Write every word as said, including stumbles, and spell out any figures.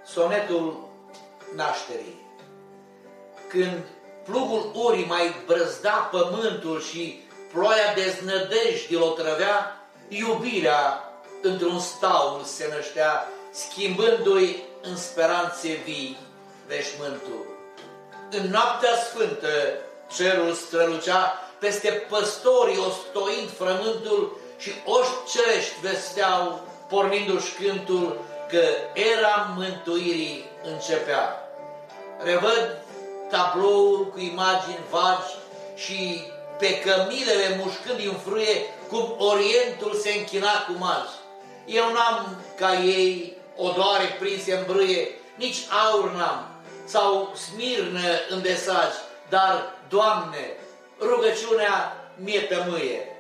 Sonetul nașterii. Când plugul urii mai brăzda pământul și ploaia deznădejdii o trăvea, iubirea într-un staul se năștea, schimbându-i în speranțe vii veșmântul. În noaptea sfântă cerul strălucea, peste păstorii ostoind frământul și oști cerești vesteau, pornindu-și cântul, că era mântuirii începea. Revăd tabloul cu imagini vagi și pe cămilele mușcând în frâie, cum Orientul se închina cu magi. Eu n-am ca ei odoare prinse în brâie, nici aur n-am, sau smirnă în desagi, dar, Doamne, rugăciunea mie tămâie.